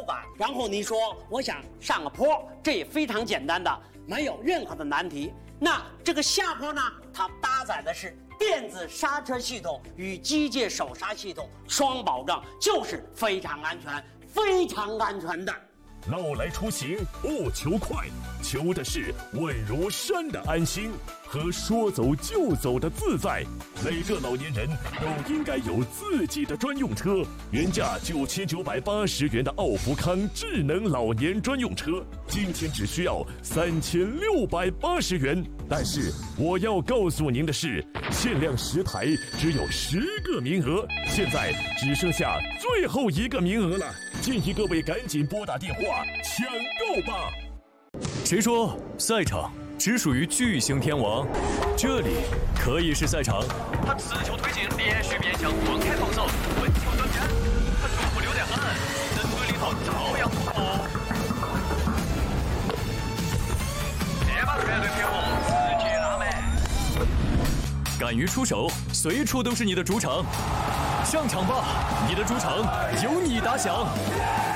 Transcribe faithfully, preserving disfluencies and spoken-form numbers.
感。然后你说我想上个坡，这也非常简单的，没有任何的难题。那这个下坡呢，它搭载的是电子刹车系统与机械手刹系统双保障，就是非常安全，非常安全的。 老来出行不求快，求的是稳如山的安心和说走就走的自在。每个老年人都应该有自己的专用车，原价九千九百八十元的奥福康智能老年专用车，今天只需要三千六百八十元。但是我要告诉您的是，限量十台，只有十个名额，现在只剩下最后一个名额了。建议各位赶紧拨打电话抢购吧！ 谁说赛场只属于巨星天王？这里可以是赛场。 他持球推进，连续面向双开防守，稳球转边，他中路溜得很，人堆里头照样突破。这把全队撇红，直接拉满。 敢于出手，随处都是你的主场。上场吧，你的主场由你打响。